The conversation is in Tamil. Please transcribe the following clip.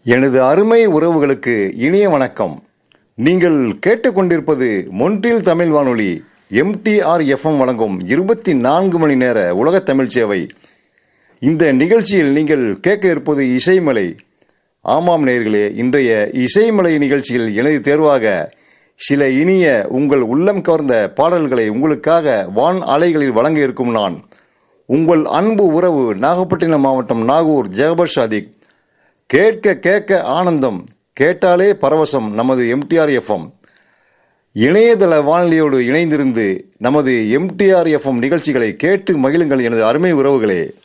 எனது அருமை உறவுகளுக்கு இனிய வணக்கம். நீங்கள் கேட்டுக்கொண்டிருப்பது மொன்றில் தமிழ் வானொலி MTR FM வழங்கும் 24 மணி நேர உலக தமிழ் சேவை. இந்த நிகழ்ச்சியில் நீங்கள் கேட்க இருப்பது இசைமலை. ஆமாம் நேயர்களே, இன்றைய இசைமலை நிகழ்ச்சியில் எனது தேர்வாக சில இனிய உங்கள் உள்ளம் கவர்ந்த பாடல்களை உங்களுக்காக வான் அலைகளில் வழங்க இருக்கும் நான் உங்கள் அன்பு உறவு நாகப்பட்டினம் மாவட்டம் நாகூர் ஜெகபர் சாதிக். கேட்க கேட்க ஆனந்தம், கேட்டாலே பரவசம். நமது MTR FM இணையதள வானொலியோடு இணைந்திருந்து நமது MTR FM நிகழ்ச்சிகளை கேட்டு மகிழுங்கள் எனது அருமை உறவுகளே.